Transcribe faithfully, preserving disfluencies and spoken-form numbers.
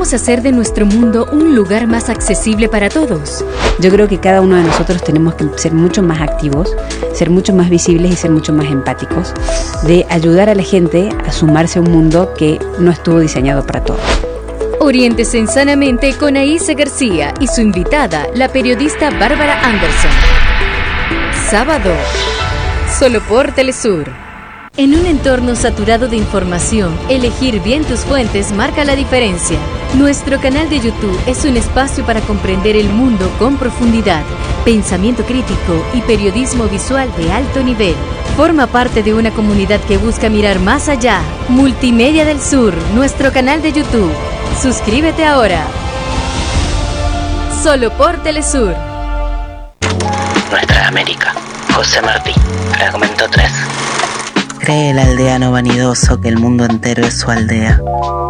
podemos hacer de nuestro mundo un lugar más accesible para todos? Yo creo que cada uno de nosotros tenemos que ser mucho más activos, ser mucho más visibles y ser mucho más empáticos, de ayudar a la gente a sumarse a un mundo que no estuvo diseñado para todos. Oriéntese en Sanamente con Aísa García y su invitada, la periodista Bárbara Anderson. Sábado, solo por Telesur. En un entorno saturado de información, elegir bien tus fuentes marca la diferencia. Nuestro canal de YouTube es un espacio para comprender el mundo con profundidad, pensamiento crítico y periodismo visual de alto nivel. Forma parte de una comunidad que busca mirar más allá. Multimedia del Sur, nuestro canal de YouTube. Suscríbete ahora. Solo por Telesur. Nuestra América. José Martí. Fragmento tres. Cree el aldeano vanidoso que el mundo entero es su aldea.